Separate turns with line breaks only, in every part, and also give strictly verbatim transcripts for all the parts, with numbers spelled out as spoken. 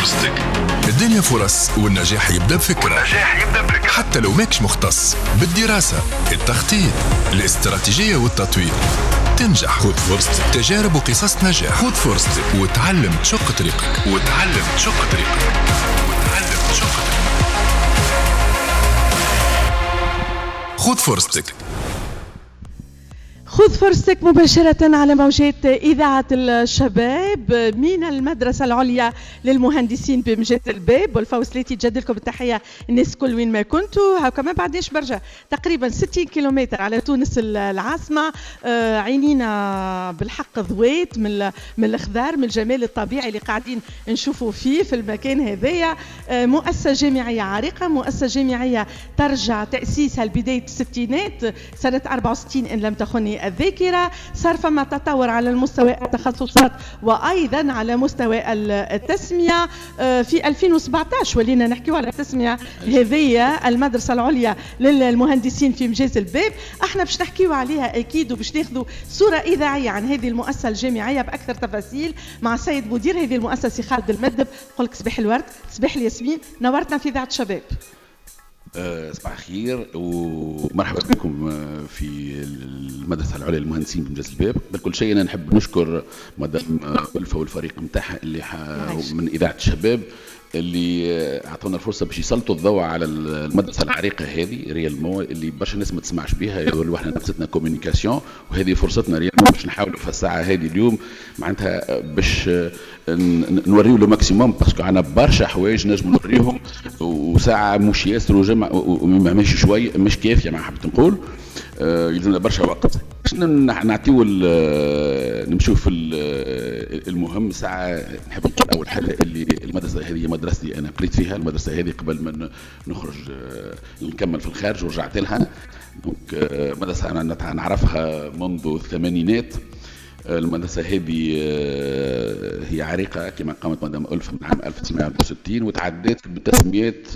فرصتك. الدنيا فرص والنجاح يبدأ بفكرة. والنجاح يبدأ بفكرة حتى لو ماكش مختص بالدراسة، التخطيط، الاستراتيجية والتطوير. تنجح. خذ فرصتك. تجارب وقصص نجاح. خذ فرصتك وتعلم تشق طريقك. وتعلم تشق طريقك. وتعلم تشق طريقك. خذ فرصتك.
خذ فرصتك مباشرة على موجات إذاعة الشباب من المدرسة العليا للمهندسين بمجد الباب. والفوسليتي تجدد لكم التحية الناس كل وين ما كنتوا. هاكا ما بعدناش برجع تقريبا ستين كيلومتر على تونس العاصمة. آه عينينا بالحق ضويت من من الخضار، من الجمال الطبيعي اللي قاعدين نشوفوا فيه في المكان هذايا. آه مؤسسة جامعية عريقة، مؤسسة جامعية ترجع تأسيسها لبداية الستينات سنة أربعة وستين إن لم تخني الذاكرة. صار فما تطور على المستوى التخصصات وأيضا على مستوى التسمية. في ألفين وسبعطاش ولينا نحكيو على التسمية هذه المدرسة العليا للمهندسين في مجاز الباب. احنا باش نحكيو عليها أكيد وباش ناخذوا صورة إذاعية عن هذه المؤسسة الجامعية بأكثر تفاصيل مع السيد مدير هذه المؤسسة خالد المدب. قلك صباح الورد، صباح الياسمين، نورتنا في إذاعة الشباب.
صباح الخير ومرحبا بكم في المدرسة العليا للمهندسين بمجاز الباب. بكل شيء أنا نحب نشكر مدام ألفة والفريق متاعها اللي من إذاعة الشباب اللي اعطونا الفرصه باش يسلطوا الضوء على المدرسه العريقه هذه ريال مو اللي برشا ناس ما تسمعش بها. يقولوا احنا نفستنا كوميونيكاسيون وهذه فرصتنا ريال مو باش نحاولوا في الساعه هذه اليوم معناتها باش نوريو لو ماكسيموم باسكو عندنا برشا حوايج نجم نوريهم وساعه مش ياسر وجمع ماشي شوي مش كافيه ما حبيت نقول. آه يلزمنا برشا وقت باش نعطيو نمشيو في المهم. ساعه نحب نقول اول حاجه اللي المدرسه هذه مدرستي انا قريت فيها. المدرسه هذه قبل ما نخرج نكمل في الخارج ورجعت لها. دونك مدرسه انا نعرفها منذ الثمانينات. المدرسة هذه هي عريقة كما قامت مدام ألفة من عام ألف وتسعمائة وأربعة وستين وتعدت بتسميات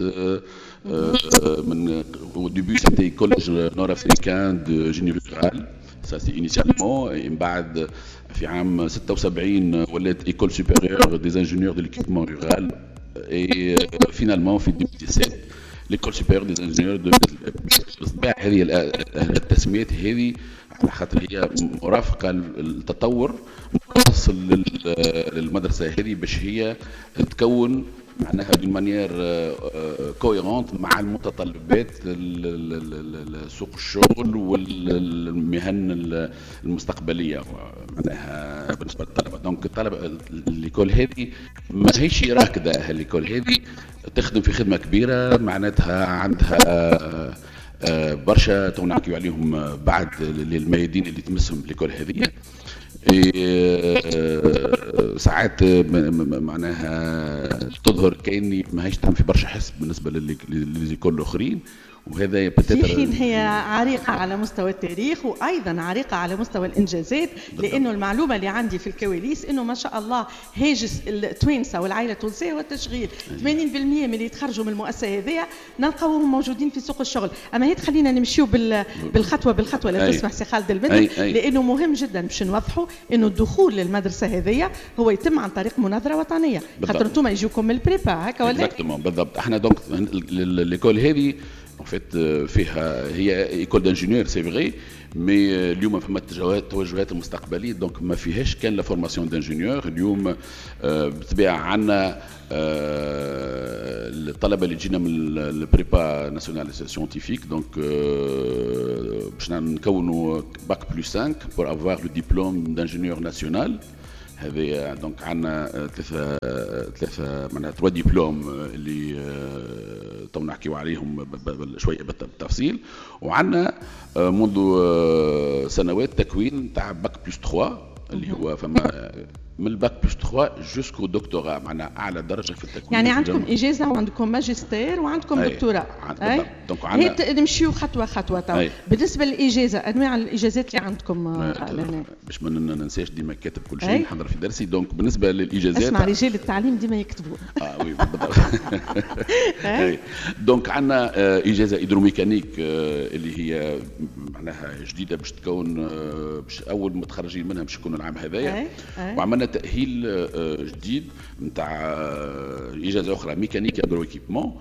من au début c'était collège nord-africain de génie rural ça c'est initialement et من بعد في عام ستة وسبعين ولات école supérieure des ingénieurs de l'équipement rural et finalement في ألفين وسبعطاش l'école supérieure des ingénieurs de بالطبع هذه التسميات هذه على خاطر هي مرافقه للتطور متصل للمدرسه هذه باش هي تكون معناها دون مانيير كويرونت مع المتطلبات سوق الشغل والمهن المستقبليه معناها بالنسبه للطلبه. دونك الطلبه ليكول هذه ما هيش راكده. ليكول هذه تخدم في خدمه كبيره معناتها عندها برشا تو نحكيو عليهم بعد للميادين اللي تمسهم ليكول هذه. ساعات معناها تظهر كأني ما هيش تعمل في برشا حس بالنسبه لليكول الاخرين وهذا
في حين هي عريقة على مستوى التاريخ وأيضا عريقة على مستوى الإنجازات. لأنه المعلومة اللي عندي في الكواليس إنه ما شاء الله هاجس التوانسة والعائلة التونسية والتشغيل ثمانين بالمئة من اللي يتخرجوا من المؤسسة هذه نلقاوهم موجودين في سوق الشغل. أما هي تخلينا نمشيو بالخطوة بالخطوة لا تسمح سي خالد المدن لأنه مهم جدا باش نوضحوا إنه الدخول للمدرسة هذه هو يتم عن طريق مناظرة وطنية خاطر انتم يجوكم من البريبا هكا ولا؟
بالضبط. احنا دونك ليكول هذه en fait فيها هي ايكول دانجينيور سي فري مي اليوم فما توجهات المستقبليه دونك ما فيهاش كان لا فورماسيون دانجينيور. اليوم بالطبيعه عندنا الطلبه اللي جينا من البريبا ناسيونال سيانتيفيك دونك باش نكونوا باك بلس خمسة بور افوار لو ديبلوم دانجينيور ناسيونال. هذه دونك عندنا ثلاثة ثلاثة معناها توا دبلوم اللي تو نحكيو عليهم شوية بالتفصيل. وعندنا منذ سنوات تكوين تاع باك بلس ثلاثة اللي هو فما من الباك بلس ثلاثة جوسكو دكتوراه معناها اعلى درجه في التكوين.
يعني عندكم اجازه وعندكم ماجستير وعندكم دكتوراه.
اي دونك عندنا
نمشيو خطوه خطوه. تو بالنسبه للاجازه انواع الاجازات اللي عندكم
هنا باش ما ننساش ديما كاتب كل شيء نحضر في درسي. دونك بالنسبه للاجازات
اسمع رجال التعليم ديما يكتبوا.
اه وي بالضبط. دونك عندنا اجازه هيدروميكانيك اللي هي معناها جديده باش تكون باش اول متخرجين منها باش يكونوا العام هذايا. وعملنا تاهيل جديد نتاع اجازه اخرى ميكانيك اغرو ايكيبمون،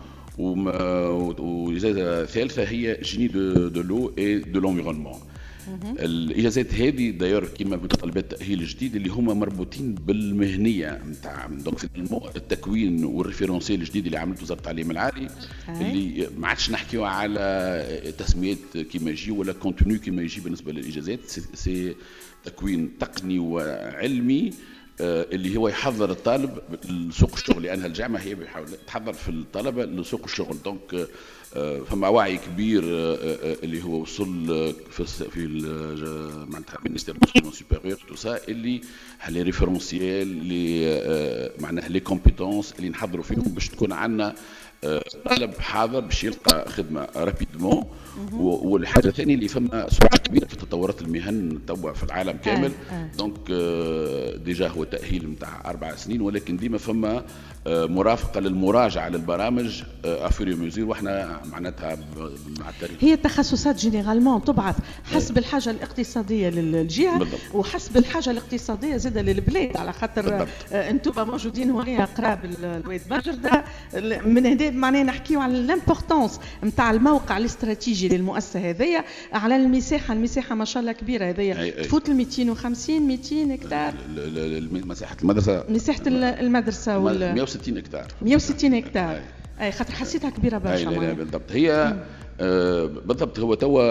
واجازه ثالثه هي جيني دو دو لو اي دو لونفيرونمون. الاجازات هذه داير كيما متطلبات التاهيل الجديد اللي هما مربوطين بالمهنيه نتاع دونك التكوين والريفيرونسيال الجديد اللي عملته وزاره التعليم العالي، اللي ما عادش نحكيو على تسميات كيما يجي ولا كونتوني كيما يجي. بالنسبه للاجازات سي تكوين تقني وعلمي اللي هو يحضر الطالب لسوق الشغل، لانها الجامعه هي بيحاول تحضر في الطلبه لسوق الشغل. دونك فما وعي كبير اللي هو وصل في في معناتها المينيستير دو سوبيريور تو سا اللي لي ريفيرونسيال اللي معناها لي كومبيتونس اللي نحضروا فيهم باش تكون عندنا طالب حاضر باش يلقى خدمه رابيدمون. والحاجه الثانيه اللي فما سرعه كبيره في تطورات المهن توا في العالم كامل. دونك ديجا هو تاهيل نتاع اربع سنين، ولكن ديما فما مرافقه للمراجعه للبرامج افيريو ميزير، واحنا معناتها مع التاريخ.
هي التخصصات جينيرالمون تبعث حسب أي. الحاجه الاقتصاديه للجهه بالضبط. وحسب الحاجه الاقتصاديه زاد للبلاد، على خاطر انتم موجودين هنا قراب الواد بجردة. من هنا معناها نحكيو على الامبورطونس نتاع الموقع الاستراتيجي للمؤسسه هذيا، على المساحه المساحه ما شاء الله كبيره هذيا تفوت ال مئتين وخمسين مئتين هكتار.
مساحه المدرسه
مساحه المدرسه وال
مئة وستين هكتار
مئة وستين هكتار. اي خاطر حسيتها كبيره برشا.
اي بالضبط. هي آه بالضبط. هو توا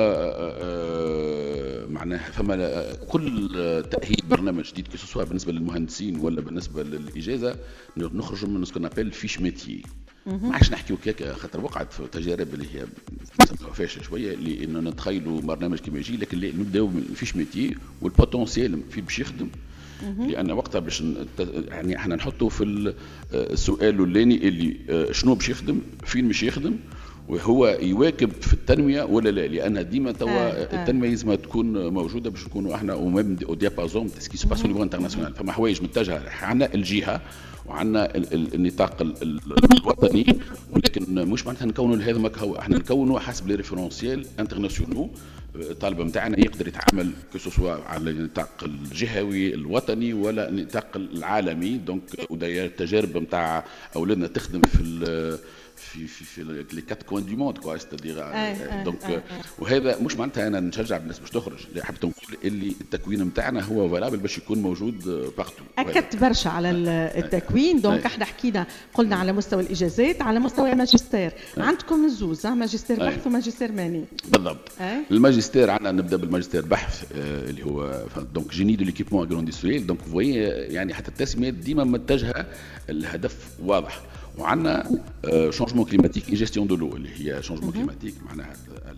آه معناها فما كل تاهيل برنامج جديد سواء بالنسبه للمهندسين ولا بالنسبه للاجازه نخرجوا من سكون ابل فيش ميتي. ما عادش نحكيو كيك خاطر وقعت في تجارب اللي هي فاشله شويه لانه نتخيلوا برنامج كيما يجي، لكن نبداو من فيش ميتي والبوتنسيال في باش يخدم. لان وقتها باش يعني احنا نحطوا في السؤال الاولاني اللي شنو باش يخدم، فين باش يخدم، وهو يواكب في التنميه ولا لا. لان ديما توا آه التنميه لازم تكون موجوده باش نكونوا احنا وميم او ديابازون تاع سكي سو باس او نيفو انترناسيونال. فما حوايج متجهه عندنا الجهه وعندنا النطاق الوطني، ولكن مش معناتها نكونوا هذا ما هو احنا نكونوا حسب لي ريفيرونسيال انترناسيونال. الطالب نتاعنا يقدر يتعامل كسوا على النطاق الجهوي الوطني ولا النطاق العالمي. دونك وداير التجارب نتاع اولادنا تخدم في في في في لي كات كوين دو موند كوا استدير. دونك وهذا مش معناتها انا نشجع الناس باش تخرج، اللي حبيت نقول اللي التكوين نتاعنا هو فالابل باش يكون موجود بارتو.
اكدت برشا على التكوين. دونك احنا حكينا قلنا على مستوى الاجازات، على مستوى الماجستير عندكم الزوز، ماجستير بحث وماجستير مهني.
بالضبط. الماجستير عندنا نبدا بالماجستير بحث اللي هو دونك جيني دو ليكيبمون اغرو اندستريال. دونك فوي يعني حتى التسميه ديما متجهه الهدف واضح. وعندنا شونجمون كليماتيك اي جيستيون دو لو اللي هي شونجمون كليماتيك معناها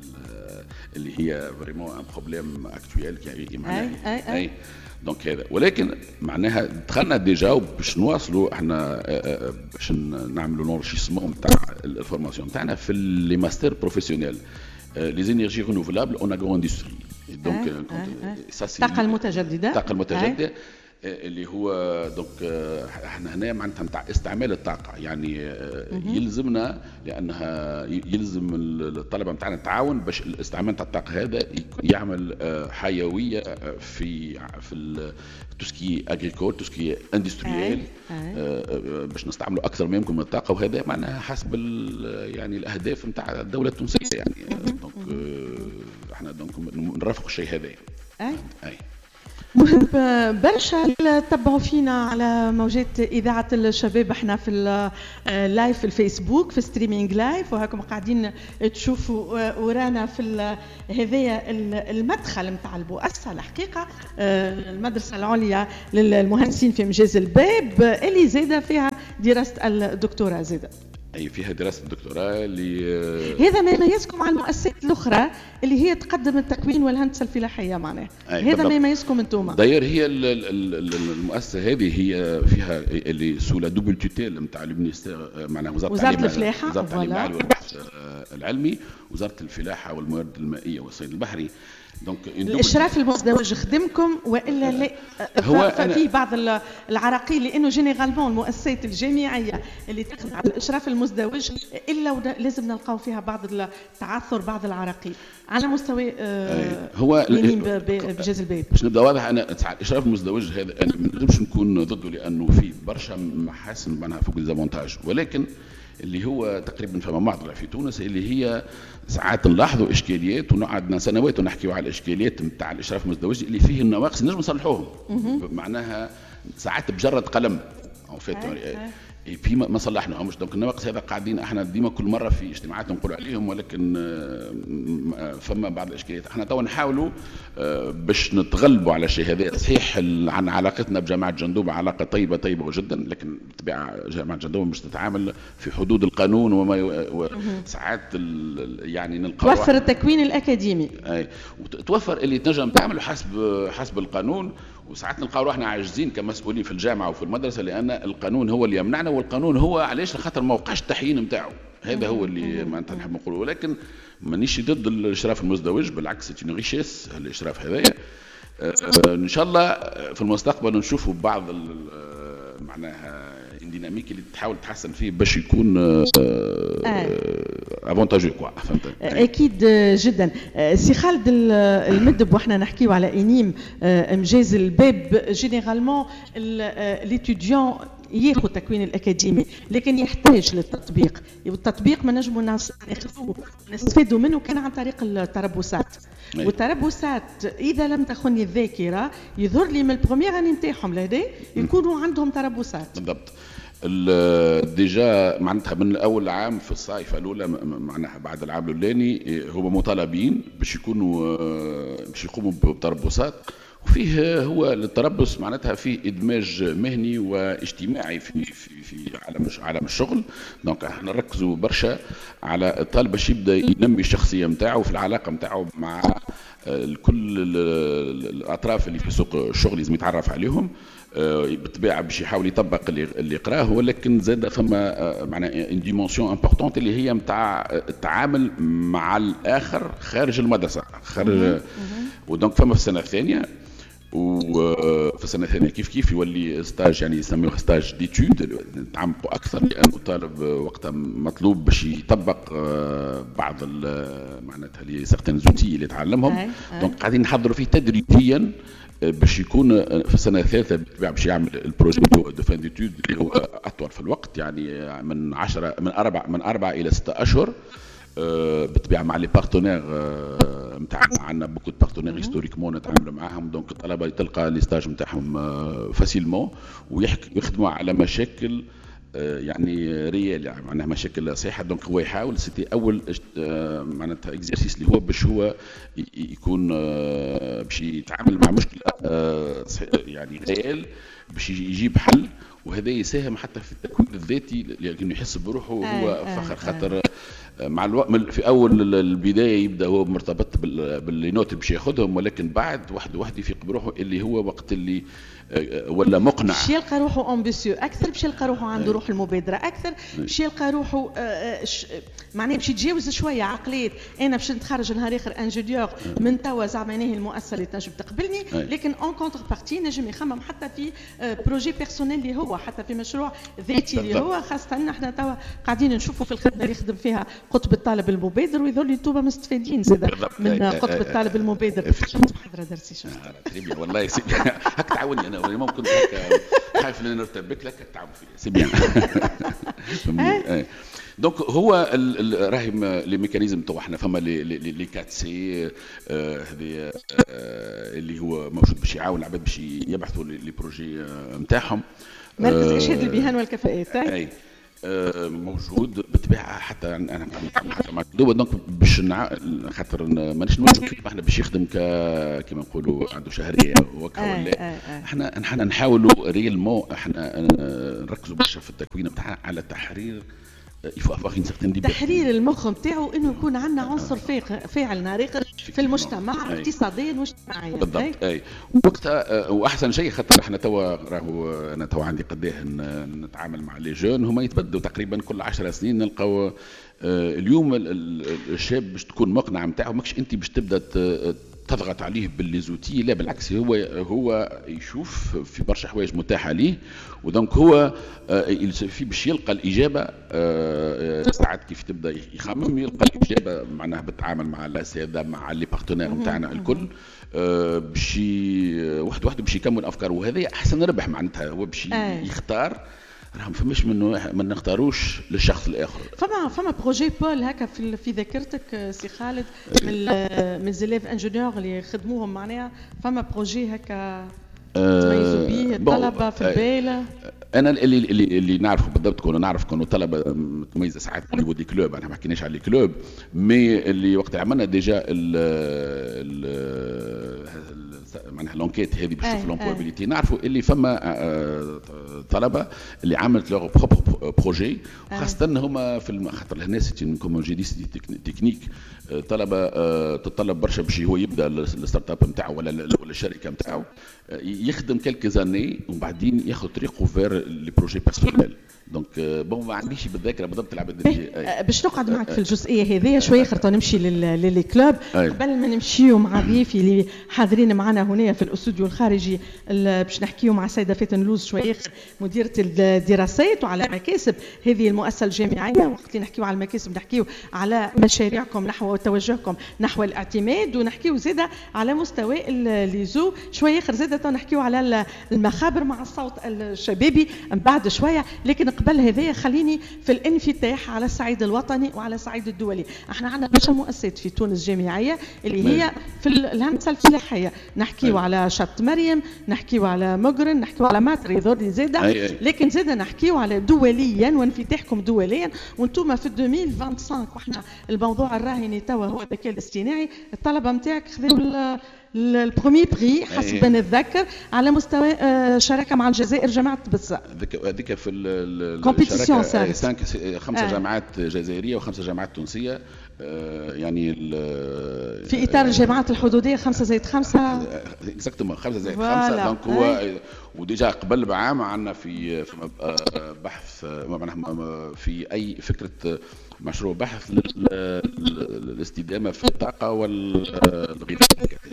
اللي هي فريمون ان بروبليم اكطويل كي معناها اي دونك هذا. ولكن معناها دخلنا ديجا باش نواصلوا احنا باش نعملوا لونرشيسمون نتاع الفورماسيون نتاعنا في لي ماستر بروفيسيونيل لي زينيرجي رينوفلابل اون اغرو اندستري. دونك
الطاقه المتجدده
الطاقه المتجدده اللي هو دونك احنا هنا معناتها نتاع استعمال الطاقه. يعني يلزمنا لانها يلزم الطلبه نتاعنا التعاون باش الاستعمال نتاع الطاقه هذا يعمل حيويه في في توسكي اغريكول توسكي اندستريال باش نستعملوا اكثر ما يمكن من الطاقه. وهذا معناها حسب يعني الاهداف نتاع الدوله التونسيه. يعني دونك احنا دونك نرافقوا الشيء هذا.
اي اي مهم برشا تبعوا فينا على موجات إذاعة الشباب. احنا في اللايف في الفيسبوك في ستريمينج لايف، وهاكم قاعدين تشوفوا ورانا في هذايا المدخل متاع المؤسسة الحقيقة المدرسة العليا للمهندسين في مجاز الباب اللي زادة فيها دراسة الدكتوراه. زادة
اي فيها دراسه الدكتوراه اللي
هذا ما يميزكم عن المؤسسات الاخرى اللي هي تقدم التكوين والهندسه الفلاحيه. معناها هذا ما يميزكم انتم.
داير هي المؤسسه هذه هي فيها اللي سو لا دوبل توتيل نتاع المينيستير معناها وزاره,
وزارة الفلاحه
وزاره التعليم العالي والبحث العلمي، وزاره الفلاحه والموارد المائيه والصيد البحري. دونك
الاشراف المزدوج خدمكم والا لا؟ هو في بعض العراقيل لانه جينيرالمون المؤسسات الجامعيه اللي تخدم على الاشراف المزدوج الا لازم نلقاو فيها بعض التعثر بعض العراقيل على مستوى
هو
بجاز الباب.
باش نبدا واضح، انا الاشراف المزدوج هذا انا ما نقدرش نكون ضده لانه في برشا محاسن معناها فوق الزافونتاج، ولكن اللي هو تقريبا فما معضله في تونس اللي هي ساعات نلاحظوا اشكاليات ونقعدنا سنوات ونحكيوا على الاشكاليات نتاع الاشراف المزدوج اللي فيه النواقص نجم نصلحوهم معناها ساعات بجرد قلم او فات في ما صلحناهمش. دونك النواقص هذا قاعدين احنا ديما كل مره في اجتماعات نقول عليهم، ولكن فما بعض الاشكاليات احنا تو نحاولوا باش نتغلبوا على الشيء هذا. صحيح عن علاقتنا بجامعه جندوبه علاقه طيبه طيبه جدا، لكن بالطبيعه جامعه جندوبه مش تتعامل في حدود القانون وما ساعات يعني نلقى
توفر التكوين الاكاديمي
اي وتوفر اللي تنجم تعمله حسب حسب القانون، وساعات نلقاو روحنا عاجزين كمسؤولين في الجامعه وفي المدرسه لان القانون هو اللي يمنعنا، والقانون هو علاش خاطر ما وقعش التحيين نتاعو. هذا هو اللي معناتها نحب نقوله، ولكن مانيش ضد الاشراف المزدوج، بالعكس سي ريشيس الاشراف هذايا. ان شاء الله في المستقبل نشوفوا بعض معناها الديناميك اللي تحاول تحسن فيه باش يكون افونتاجو كوا. فهمت؟
اكيد جدا. سي خالد المدب واحنا نحكيو على انيم مجاز الباب جينيرالمون ليتوديون ياخذ التكوين الاكاديمي، لكن يحتاج للتطبيق، والتطبيق ما نجموا ناخذوه نستفيدوا منه كان عن طريق التربصات. والتربصات اذا لم تخني الذاكره يظهر لي من البروميير اني نتاعهم لهدا يكونوا عندهم تربصات.
بالضبط. ديجا معناتها من اول عام في الصيف الاولى معناها بعد العام الاولاني هو مطالبين باش يكونوا باش يقوموا بتربصات، وفيه هو التربص معناتها فيه ادماج مهني واجتماعي في في في عالم عالم الشغل. دونك احنا نركزوا برشا على الطالب باش يبدا ينمي الشخصيه نتاعو في العلاقه نتاعو مع كل الاطراف اللي في سوق الشغل لازم يتعرف عليهم. بالطبيعه باش يحاول يطبق اللي يقراه، ولكن زاد فما معناها ان ديمونسيون امبورطونت اللي هي نتاع التعامل مع الاخر خارج المدرسه خارج. ودونك فما في السنه الثانيه وفي السنه الثانيه كيف كيف يولي ستاج، يعني يسموه ستاج ديتود، نتعمقوا اكثر لان الطالب وقتها مطلوب باش يطبق بعض معناتها لي سيغتان زوتي اللي تعلمهم. دونك قاعدين نحضروا فيه تدريجيا باش يكون في السنه الثالثه بالطبيعه باش يعمل البروجي دو فان ديتود اللي هو اطول في الوقت، يعني من عشرة من أربعة من أربعة الى ستة اشهر. بالطبيعه مع لي بارتنير نتاعنا، عندنا بوكو بارتنير هيستوريكمون نتعاملوا معاهم. دونك الطلبه تلقى لي ستاج نتاعهم فاسيلمون ويخدموا على مشاكل يعني ريال، يعني معناها مشاكل صحيحه. دونك هو يحاول سيتي اول معناتها اكزرسيس اللي هو باش هو يكون باش يتعامل مع مشكله يعني ريال باش يجيب حل، وهذا يساهم حتى في التكوين الذاتي لانه يحس بروحه هو فخر. خاطر مع الوقت في اول البدايه يبدا هو مرتبط بالنوت باش ياخذهم، ولكن بعد واحد واحد يفيق بروحه اللي هو وقت اللي ولا مقنع
باش يلقى روحه امبيسيو اكثر، باش يلقى روحه عنده روح المبادره اكثر، باش يلقى روحه معناه باش يتجاوز شويه عقليه انا باش نتخرج نهار اخر انجينيور من توا زعما هي المؤسسه اللي تنجم تقبلني، لكن اون كونتر بارتي نجم يخمم حتى في بروجي بيرسونيل اللي هو حتى في مشروع ذاتي اللي هو خاصه احنا توا قاعدين نشوفوا في الخدمه اللي يخدم فيها قطب الطالب المبادر، ويظل لي انتوما مستفيدين زاد من قطب الطالب المبادر. محاضره درسي شو
والله سيدي هاك تعاوني انا ممكن هيك خايف ان نرتبك لك تعاون فيا سي بيان. دونك هو راهي لي ميكانيزم تو احنا فما لي لي كات سي هذه اللي هو موجود باش يعاون العباد باش يبحثوا لي بروجي نتاعهم.
مركز ارشاد البيهان والكفاءات
اي موجود بالطبيعه حتى انا حتى مع دوبا. دونك باش خاطر مانيش نوجدوا كيف احنا باش يخدم ك كما نقولوا عنده شهريه وكا ولا احنا احنا نحاولوا ريالمون احنا نركزوا برشا في التكوين نتاعنا على تحرير
تحرير المخ نتاعو انه يكون عندنا عنصر فاعل نهار اخر في المجتمع اقتصاديا واجتماعيا.
بالضبط. اي وقتها واحسن شيء خاطر احنا توا راهو انا توا عندي قداه نتعامل مع لي جون هما يتبدلوا تقريبا كل عشر سنين. نلقاو اليوم الشاب باش تكون مقنع نتاعو ماكش انت باش تبدا تضغط عليه بالليزوتي، لا بالعكس هو هو يشوف في برشا حوايج متاحه ليه، ودونك هو في باش يلقى الاجابه ساعات كيف تبدا يخمم يلقى الاجابه معناها بالتعامل مع الاساتذه مع لي بارتنير نتاعنا الكل باش واحد واحد باش يكمل افكاره، وهذا احسن ربح معناتها هو باش يختار. راهم فماش منه ما نختاروش للشخص الاخر.
فما فما بروجي بول هكا في في ذاكرتك سي خالد من من زيليف انجينيور اللي خدموهم معناها، فما بروجي هكا تميزوا به الطلبه في البال؟
انا اللي اللي اللي نعرفه بالضبط كنا نعرف كانوا طلبه متميزه ساعات في نيفو دي كلوب، انا ما حكيناش على الكلوب، مي اللي وقت عملنا ديجا ال معناها لونكيت هذه باش تشوف لومبوابيليتي، نعرفوا اللي فما طلبه اللي عملت لوغ بروبر بروجي، خاصه هما في خاطر الناس كوم جي دي تكنيك طلبه تتطلب برشا باش هو يبدا الستارت اب نتاعو ولا ولا الشركه نتاعو، يخدم كلكي زاني ومن بعدين ياخذ طريقه فير لي بروجي بيرسونيل. دونك بون ما عنديش بالذاكره بالضبط العباد اللي
باش نقعد معك في الجزئيه هذه شويه خاطر نمشي للي كلوب. قبل ما نمشيو مع ضيوفي اللي حاضرين معنا هنا في الاستوديو الخارجي باش نحكيو مع السيده فاتن لوز شويه مديره الدراسات وعلى مكاسب هذه المؤسسه الجامعيه. وقت اللي نحكيو على المكاسب نحكيو على مشاريعكم نحو توجهكم نحو الاعتماد، ونحكيو زاده على مستوى الليزو شويه اخر زاده نحكيو على المخابر مع الصوت الشبابي من بعد شويه. لكن قبل هذا خليني في الانفتاح على الصعيد الوطني وعلى الصعيد الدولي. احنا عندنا برشا مؤسسات في تونس جامعيه اللي هي في الهندسه الفلاحيه، نحكيو على شط مريم، نحكيو على مقرن، نحكيو على ماتري ذول زاده، لكن زاده نحكيو على دوليا وانفتاحكم دوليا. وانتم في ألفين وخمسة وعشرين واحنا الموضوع الراهن توا هو الذكاء الاصطناعي، الطلبه نتاعك خذوا البرومي بري حسب ما نتذكر على مستوى شراكه مع الجزائر جامعه طبسه.
هذيك في الشراكه خمسه آه. جامعات جزائريه وخمسه جامعات تونسيه، يعني
في اطار الجامعات الحدوديه خمسة زائد خمسة
اكزاكتومون خمسة زائد خمسة. دونك هو وديجا قبل بعام عندنا في بحث في اي فكره مشروع بحث للاستدامه في الطاقه والغذاء.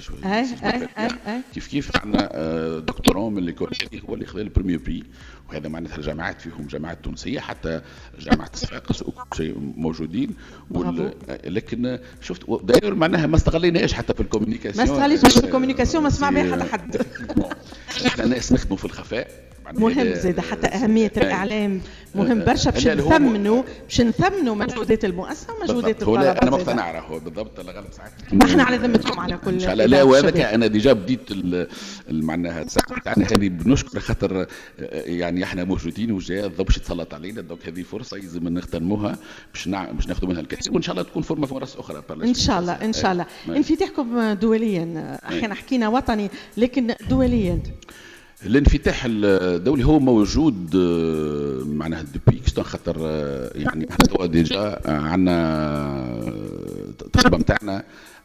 كيف كيف عندنا دكتوراه من ليكولي هو اللي خذا البريمير بري، وهذا معناتها الجامعات فيهم جامعات تونسيه حتى جامعه صفاقس وكل شيء موجودين. لكن شفت داير معناها ما استغليناش حتى في الكوميونيكاسيون،
ما استغليتش في الكوميونيكاسيون، ما سمع بها حتى حد.
احنا ناس نخدموا في الخفاء
مهم زيد حتى أهمية الإعلام مهم برشا باش نثمنوا باش نثمنوا مجهودات المؤسسة ومجهودات الطلبة.
أنا مقتنع راهو بالضبط اللي غلط ساعات.
احنا على ذمتكم على كل
شيء. لا وهذا أنا ديجا بديت معناها الساعة تاعنا هذه بنشكر خاطر يعني احنا موجودين وجاء الضوء باش يتسلط علينا، دونك هذه فرصة لازم نغتنموها باش نع... باش ناخذوا منها الكثير، وإن شاء الله تكون فرصة فرص أخرى.
إن شاء الله إن شاء الله. انفتاحكم دوليا، احنا حكينا وطني لكن دوليا.
الانفتاح الدولي هو موجود معناها دوبي كشتون خاطر يعني احنا توا ديجا عندنا الطلبه نتاعنا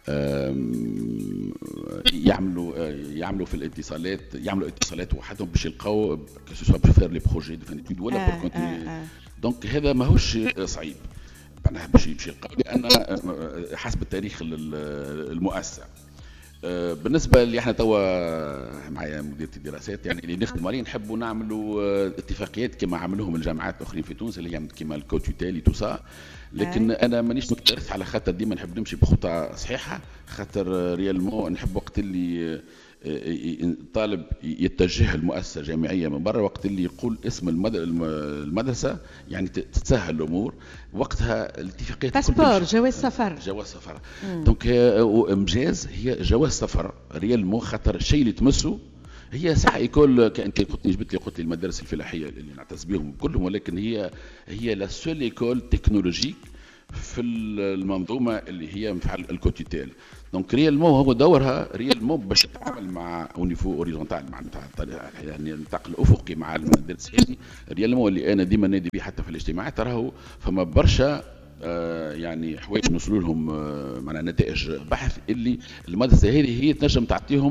يعملوا يعملوا في الاتصالات يعملوا اتصالات وحدهم باش يلقاو كسوا بفير لي بروجي دو فانيتود ولا بور كونتينيو. دونك هذا ماهوش صعيب معناها باش باش يلقاو، لان حسب التاريخ المؤسسه. بالنسبه اللي احنا توا معايا مديريه الدراسات يعني اللي نخدموا عليه نحبوا نعملوا اتفاقيات كما عملوهم الجامعات الاخرين في تونس اللي هي كما الكوتوتالي تو سا، لكن انا مانيش مكترث على خاطر ديما نحب نمشي بخطى صحيحه، خاطر ريالمون نحب وقت اللي طالب يتجه المؤسسه جامعيه من برا وقت اللي يقول اسم المدرسه يعني تتسهل الامور وقتها الاتفاقيات.
باسبور جواز سفر
جواز سفر دونك امجاز هي جواز سفر ريالمون خاطر الشيء اللي تمسه هي صح يكون كانت قلت لي جبت لي قلت لي المدارس الفلاحيه اللي نعتز بهم كلهم، ولكن هي هي لا سول ايكول تكنولوجيك في المنظومه اللي هي مفعل الكوتيتال. دونك ريالمون هو دورها ريالمون باش تتعامل مع او نيفو اوريزونتال مع يعني النطاق الافقي مع المدارس هذه ريالمون اللي انا ديما نادي به حتى في الاجتماعات راهو فما برشا آه يعني حوايج نوصلوا لهم آه مع نتائج بحث اللي المدرسه هذه هي تنجم تعطيهم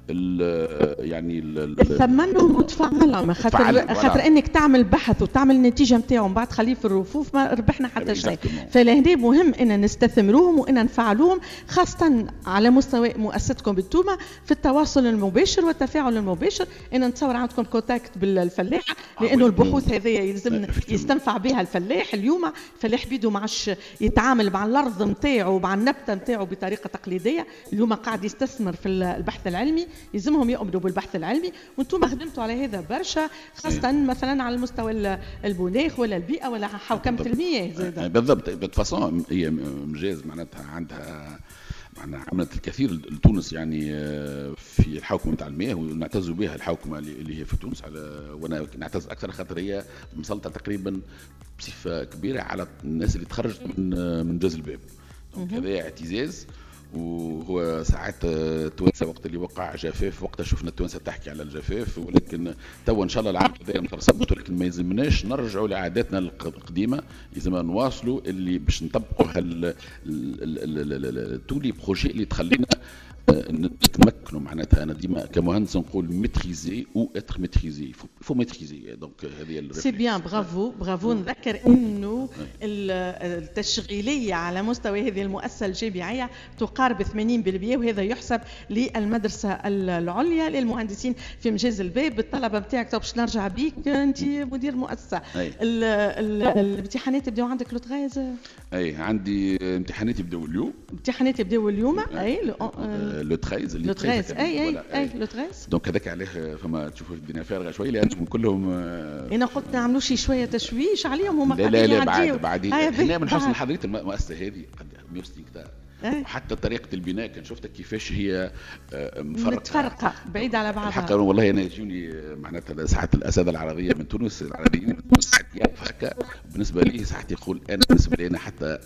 يعني
ثمنهم وتفعلهم، خاطر خاطر انك تعمل بحث وتعمل النتيجه نتاعو من بعد تخليه في الرفوف ما ربحنا حتى شيء. فلهنا مهم ان نستثمروهم وان نفعلوهم، خاصه على مستوى مؤسستكم بالتومه في التواصل المباشر والتفاعل المباشر، ان نتصور عندكم كونتاكت بالفلاح، لانه البحوث هذه يلزم يستنفع بها الفلاح. اليوم الفلاح بيدو ما عادش يتعامل مع الارض نتاعو مع النبته نتاعو بطريقه تقليديه، اليوم قاعد يستثمر في البحث العلمي، يلزمهم يؤمنوا بالبحث العلمي. وانتم خدمتوا على هذا برشا، خاصه مثلا على المستوى المناخ ولا البيئه ولا حوكمه المياه زاد.
بالضبط. بتفاصيل هي مجاز معناتها عندها معنا عملت الكثير لتونس يعني في الحوكمه نتاع المياه، ونعتز بها الحوكمه اللي هي في تونس، على وانا نعتز اكثر خاطر هي مسلطه تقريبا بصفه كبيره على الناس اللي تخرجت من من جاز الباب. دونك هذا اعتزاز. وهو ساعات التوانسه وقت اللي وقع جفاف وقتها شفنا التوانسه تحكي على الجفاف، ولكن تو ان شاء الله العام هذا مترصد، ولكن ما يلزمناش نرجعوا لعاداتنا القديمه، لازم نواصلوا اللي باش نطبقوا تولي بروجي اللي تخلينا نتمكنوا. معناتها انا ديما كمهندس نقول ميتريزي او اتر ميتريزي، فو ميتريزي. دونك هذه
سي بيان. برافو برافو. نذكر انه التشغيليه على مستوى هذه المؤسسه الجامعيه تقارب ثمانين بالمئة، وهذا يحسب للمدرسه العليا للمهندسين في مجاز الباب. الطلبه نتاعك باش نرجع بيك، انت مدير مؤسسه. الامتحانات يبداو عندك لو ثلاثة؟
اي عندي امتحانات يبداو اليوم.
امتحانات يبداو اليوم. اي
لو ثلاثة
لو ثلاثة. اي اي اي لو ثلاثة.
دونك هذاك عليه فما تشوفوا الدنيا فارغه شويه، لانهم كلهم
انا قلت نعملوا شي شويه تشويش عليهم هما.
لا لا لا بعد بعد احنا من حسن حضرتك المؤسسه هذه قد مئة وستين كتاب، وحتى طريقه البناء كان شفتها كيفاش هي مفرقه
متفرقه بعيده على بعضها.
الحق والله انا يجوني معناتها ساعات الاساتذه العربيه من تونس العربيين من تونس ساعات هكا بالنسبه لي، ساعات يقول انا بالنسبه لي انا حتى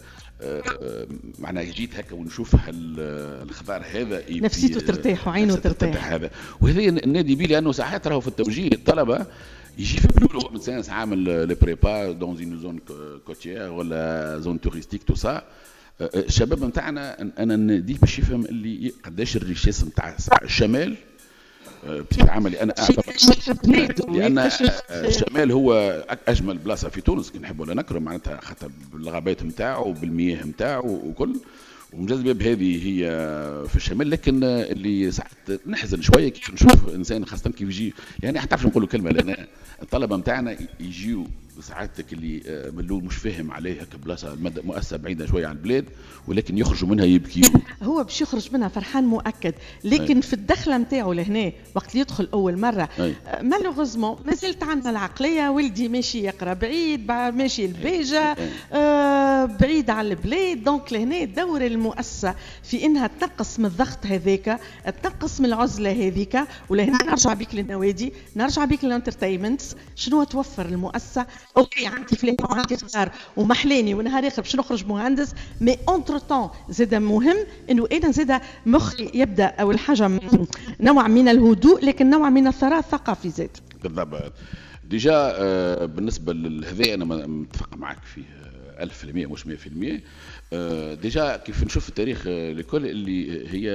معناها جيت هكا ونشوف الخضار هذا
نفسيته ترتاح وعينه ترتاح.
هذا وهذا النادي بيه، لانه ساعات راهو في التوجيه الطلبه يجي في بلول هو مثلا عامل لي بريبا دون اون زون كوتيير ولا زون توريستيك تو سا. الشباب نتاعنا انا نديه باش يفهم اللي قداش الريشيس نتاع الشمال بصفه عملي. انا اعتبر لان الشمال هو اجمل بلاصه في تونس كي نحب ولا نكرم، معناتها خاطر بالغابات نتاعو وبالمياه نتاعو وكل. ومجاز الباب هذه هي في الشمال، لكن اللي ساعات نحزن شويه كيف نشوف انسان خاصه كيف يجي، يعني حتى نعرفش نقولوا كلمه، لان الطلبه نتاعنا يجيو ساعات اللي ملول مش فاهم عليه هكا بلاصه مؤسسه بعيده شويه عن البلاد، ولكن يخرجوا منها يبكيوا.
هو باش يخرج منها فرحان مؤكد، لكن أي. في الدخله نتاعو لهنا وقت اللي يدخل اول مره مالوغوزمون مازالت عندنا العقليه ولدي ماشي يقرا بعيد ماشي البيجه آه بعيد على البلاد. دونك لهنا دور المؤسسه في انها تنقص من الضغط هذاك، تنقص من العزله هذيك. ولهنا نرجع بك للنوادي، نرجع بك للانترتينمنت. شنو توفر المؤسسه؟ اوكي عندي فلان وعندي خضار ومحلاني ونهار اخر باش نخرج مهندس، مي اونتر طون زاد مهم انه انا زاد مخي يبدا اول حاجه نوع من الهدوء، لكن نوع من الثراء الثقافي زاد.
بالضبط. ديجا آه بالنسبه لهذا انا متفق معك فيه ألف في المئة مش مئة في المئة. آه ديجا كيف نشوف التاريخ لكل اللي هي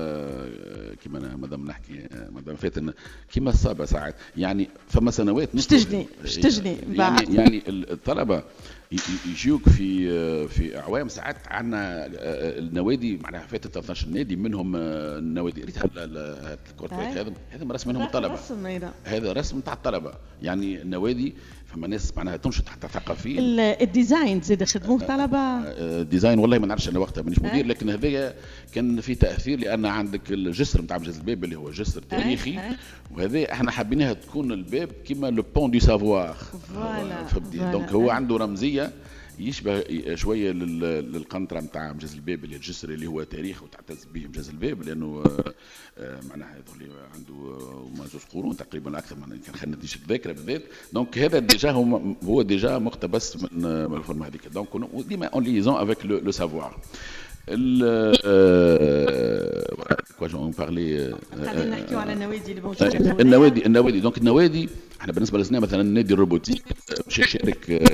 كما مادام نحكي مادام فاتن كما الصابه ساعات، يعني فما سنوات
شتجني شتجني
يعني, يعني الطلبه يجيوك في في اعوام ساعات عندنا النوادي معناها فاتت ثلاثة عشر نادي منهم النوادي ريت الكورت هذا هذا رسم منهم الطلبه، هذا رسم تاع الطلبه. يعني النوادي فما ناس معناها تنشط حتى ثقافيا.
الديزاين زاد خدموه طلبه.
الديزاين والله ما نعرفش انا وقتها مانيش مدير، لكن هذايا كان في تاثير لان عندك الجسر نتاع مجاز الباب اللي هو جسر تاريخي، وهذا احنا حابينها تكون الباب كيما لو بون دو سافوار. فوالا دونك هو عنده رمزيه يشبه شويه للقنطره نتاع مجاز الباب اللي الجسر اللي هو تاريخ وتعتز به مجاز الباب، لانه معناها يظهر عنده ما زوج قرون تقريبا اكثر من كان خلينا نتيجه الذاكره بالذات. دونك هذا ديجا هو هو ديجا مقتبس من الفورم هذيك. دونك ديما اون ليزون افيك لو سافوار. كوا جون بارلي
خلينا نحكيو على النوادي اللي موجوده.
النوادي النوادي دونك النوادي احنا بالنسبه لنا مثلا النادي الروبوتيك باش يشارك